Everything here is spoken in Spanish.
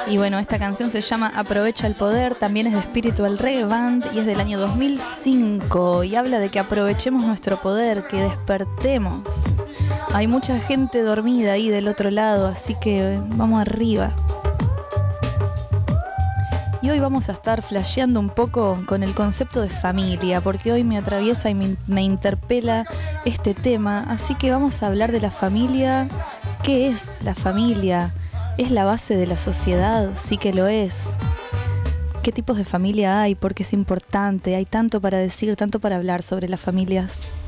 Y bueno, esta canción se llama Aprovecha el Poder, también es de Spiritual Reggae Band y es del año 2005 y habla de que aprovechemos nuestro poder, que despertemos. Hay mucha gente dormida ahí del otro lado, así que vamos arriba. Y hoy vamos a estar flasheando un poco con el concepto de familia, porque hoy me atraviesa y me interpela este tema, así que vamos a hablar de la familia. ¿Qué es la familia? ¿Es la base de la sociedad? Sí que lo es. ¿Qué tipos de familia hay? ¿Por qué es importante? Hay tanto para decir, tanto para hablar sobre las familias.